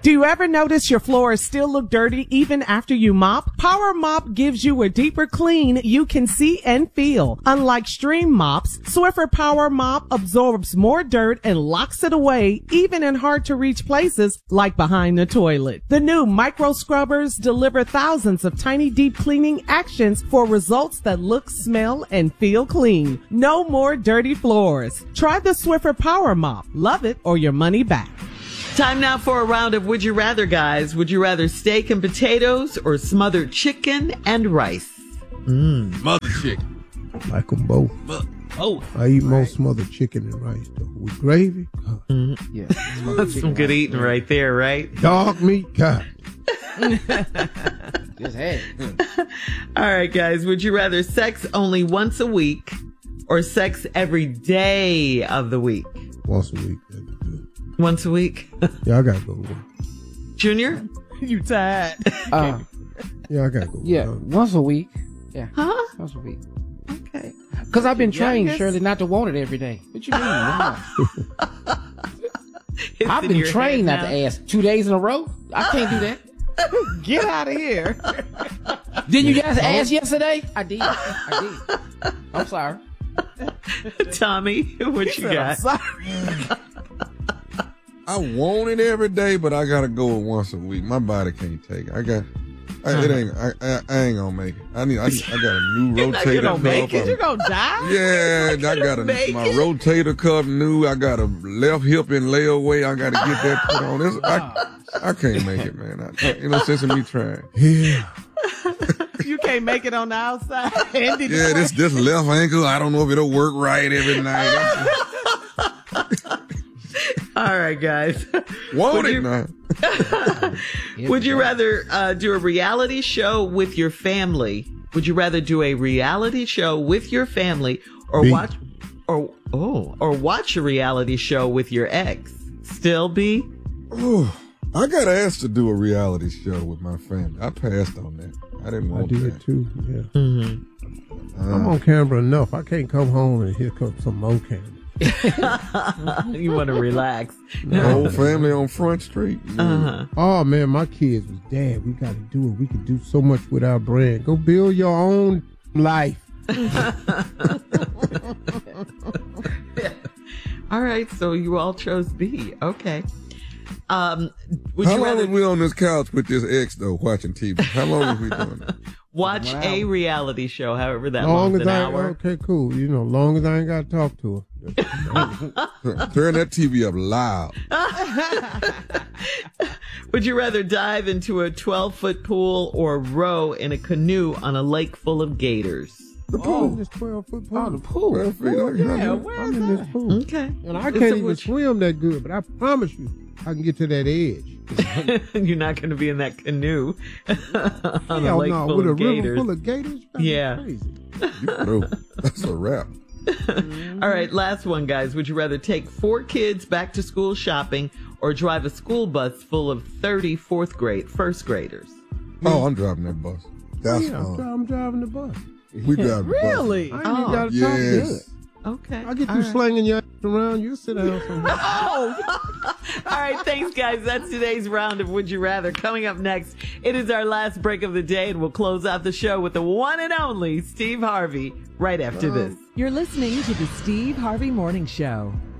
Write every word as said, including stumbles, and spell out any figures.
Do you ever notice your floors still look dirty even after you mop? Power Mop gives you a deeper clean you can see and feel. Unlike Stream mops, Swiffer Power Mop absorbs more dirt and locks it away even in hard to reach places like behind the toilet. The new micro scrubbers deliver thousands of tiny deep cleaning actions for results that look, smell, and feel clean. No more dirty floors. Try the Swiffer Power Mop. Love it or your money back. Time now for a round of Would You Rather, guys. Would you rather steak and potatoes or smothered chicken and rice? Mmm, smothered chicken. Like them both. Oh, I eat more smothered chicken and rice, though. With gravy? God. Mm-hmm. Yeah. That's some good eating right there, right? Dog meat? God. Just had it. All right, guys. Would you rather sex only once a week or sex every day of the week? Once a week. That'd be good. Once a week? Yeah, I gotta go to work. Junior? You tired? Uh, Yeah, I gotta go. yeah, Uh, once a week. Yeah. Huh? Once a week. Okay. Because I've been trained, Youngest? Shirley, not to want it every day. What you mean? Wow. It's I've in been your trained head not now. to ask two days in a row. I can't do that. Get out of here. Didn't you guys ask yesterday? I did. I did. I'm sorry. Tommy, what you I'm got? sorry. I want it every day, but I gotta go it once a week. My body can't take it. I got, I, it ain't, I, I, I ain't gonna make it. I need, I, I got a new You're not rotator gonna make cuff. it. You're gonna die? Yeah, I got a, make my it. rotator cuff new. I got a left hip in layaway. I gotta get that put on. This, I, I can't make it, man. I, you know, since me trying. yeah. You can't make it on the outside. And did Yeah, you this this left ankle. I don't know if it'll work right every night. All right, guys. Want Would it you- now? Would you rather uh, do a reality show with your family? Would you rather do a reality show with your family or B. watch or oh or watch a reality show with your ex? Still B? Oh, I got asked to do a reality show with my family. I passed on that. I didn't I want did that. too, yeah. Mm-hmm. I'm on camera enough. I can't come home and here comes some more camera. You want to relax? The whole family on Front Street. Yeah. Uh-huh. Oh, man, my kids was, Dad, we got to do it. We can do so much with our brand. Go build your own life. All right, so you all chose B. Okay. Um, would How you long rather was we on this couch with this ex though, watching T V? How long was we doing that? watch Wow. a reality show, however that Long long's as an I, hour? okay, cool. You know, long as I ain't got to talk to her. Turn that T V up loud. Would you rather dive into a twelve-foot pool or row in a canoe on a lake full of gators? The Oh, pool. this twelve foot pool. Oh, the pool. Twelve feet. I- Yeah, I- where I'm is in that? this pool. Okay. And I So can't even would- swim that good, but I promise you, I can get to that edge. You're not going to be in that canoe on a Hell lake no, full with a of river gators. full of gators? That'd be Yeah. crazy. You know, that's a wrap. All right, last one, guys. Would you rather take four kids back to school shopping or drive a school bus full of thirty fourth grade, first graders? Oh, I'm driving that bus. That's Yeah, I'm, fun. dri- I'm driving the bus. We drive the bus. Really? I ain't Oh, even got to talk Yes. good. Okay. I get All you right. slinging your ass around. You sit down somewhere. All right, thanks, guys. That's today's round of Would You Rather. Coming up next, it is our last break of the day, and we'll close out the show with the one and only Steve Harvey right after this. You're listening to the Steve Harvey Morning Show.